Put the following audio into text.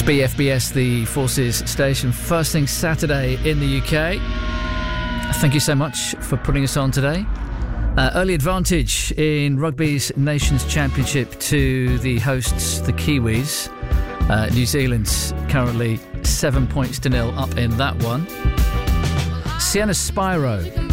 BFBS, the Forces station, first thing Saturday in the UK. Thank you so much for putting us on today. Early advantage in Rugby's Nations Championship to the hosts, the Kiwis. New Zealand's currently 7 points to nil up in that one. Sienna Spyro